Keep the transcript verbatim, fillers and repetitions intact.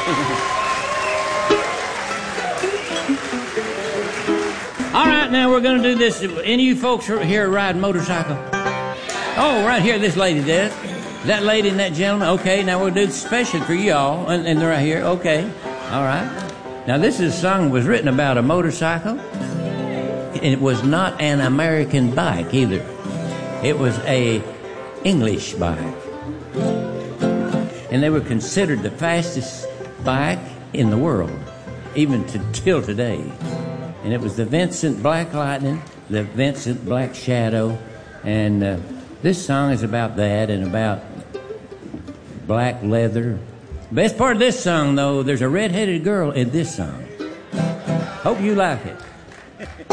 All right, now we're going to do this. Any of you folks here ride motorcycle? Oh, right here, this lady does. That lady and that gentleman. Okay, now we'll do it special for y'all, and, and they're right here. Okay, all right. Now this is a song was written about a motorcycle. It was not an American bike either. It was a English bike, and they were considered the fastest bike in the world, even to till today. And it was the Vincent Black Lightning, the Vincent Black Shadow, and uh, this song is about that and about black leather. Best part of this song, though, there's a red-headed girl in this song. Hope you like it.